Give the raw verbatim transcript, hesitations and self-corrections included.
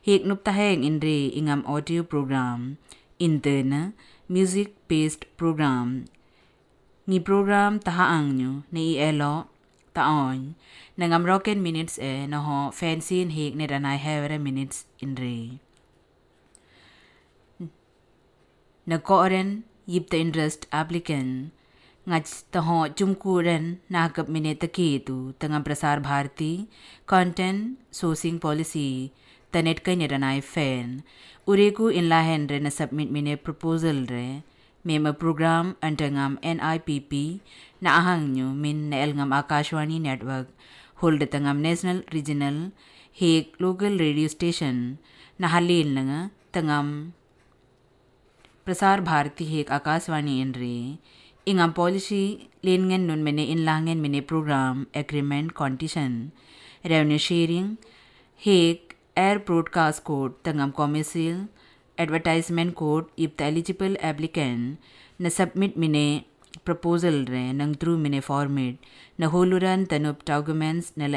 hek nup taheng inre ingam audio program interna music based program ni program tahaang nyo na ielo taon nangam rocket minutes e na ho fancy hek ne ranai havera minutes inre na koren yip the interest applicant ngach taho chumkuren nakap minute ketu tangam prasar bharti content sourcing policy tanet kay niranay fan ureku inlahen re na submit mine proposal re mema program antangam N I P P na ahang nyo min na elngam Akashwani network hold tangam national regional hek local radio station na halil nga tangam prasar bharti hek Akashwani inre ingam policy lingan nun mene inlangen mene program agreement condition revenue sharing hek air broadcast code tangam commercial advertisement code if the eligible applicant na submit mine proposal re nang through mine format na holuran tanup documents na